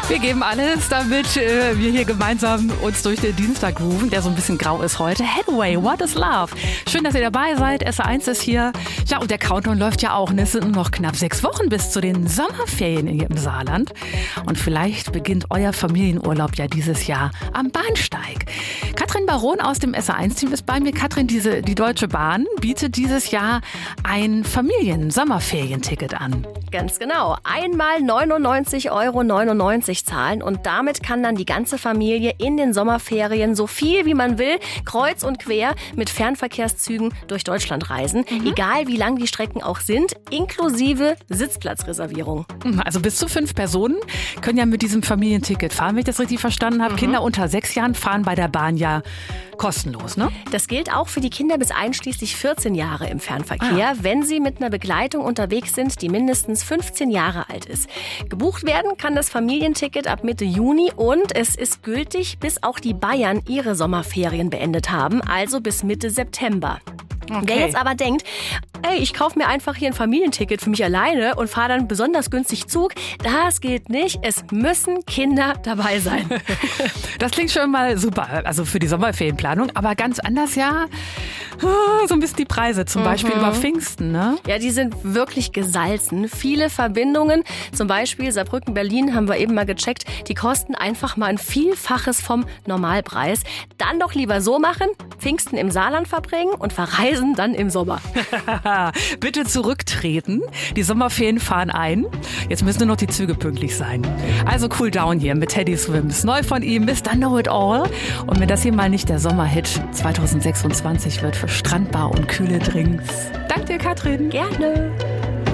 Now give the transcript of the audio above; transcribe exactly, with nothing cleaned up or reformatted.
Wir geben alles, damit äh, wir hier gemeinsam uns durch den Dienstag grooven, der so ein bisschen grau ist heute. Headway, What is Love? Schön, dass ihr dabei seid. S R eins ist hier. Ja, und der Countdown läuft ja auch. Es sind nur noch knapp sechs Wochen bis zu den Sommerferien hier im Saarland. Und vielleicht beginnt euer Familienurlaub ja dieses Jahr am Bahnsteig. Katrin Baron aus dem S R eins Team ist bei mir. Katrin, diese, die Deutsche Bahn bietet dieses Jahr ein Familien-Sommerferienticket an. Ganz genau. Einmal neunundneunzig Euro neunundneunzig zahlen und damit kann dann die ganze Familie in den Sommerferien so viel wie man will, kreuz und quer mit Fernverkehrszügen durch Deutschland reisen. Mhm. Egal wie lang die Strecken auch sind, inklusive Sitzplatzreservierung. Also bis zu fünf Personen können ja mit diesem Familienticket fahren, wenn ich das richtig verstanden habe. Mhm. Kinder unter sechs Jahren fahren bei der Bahn ja kostenlos, ne? Das gilt auch für die Kinder bis einschließlich vierzehn Jahre im Fernverkehr, ah. wenn sie mit einer Begleitung unterwegs sind, die mindestens fünfzehn Jahre alt ist. Gebucht werden kann das Familienticket ab Mitte Juni und es ist gültig, bis auch die Bayern ihre Sommerferien beendet haben, also bis Mitte September. Okay. Wer jetzt aber denkt, ey, ich kaufe mir einfach hier ein Familienticket für mich alleine und fahre dann besonders günstig Zug, das geht nicht. Es müssen Kinder dabei sein. Das klingt schon mal super, also für die Sommerferienplanung, aber ganz anders ja, so ein bisschen die Preise, zum mhm. Beispiel über Pfingsten, ne? Ja, die sind wirklich gesalzen. Viele Verbindungen, zum Beispiel Saarbrücken-Berlin haben wir eben mal gecheckt, die kosten einfach mal ein Vielfaches vom Normalpreis. Dann doch lieber so machen, Pfingsten im Saarland verbringen und verreisen dann im Sommer. Bitte zurücktreten. Die Sommerferien fahren ein. Jetzt müssen nur noch die Züge pünktlich sein. Also Cool Down hier mit Teddy Swims. Neu von ihm, Mister Know It All. Und wenn das hier mal nicht der Sommerhit zwanzig sechsundzwanzig wird für Strandbar und kühle Drinks. Danke dir, Katrin. Gerne.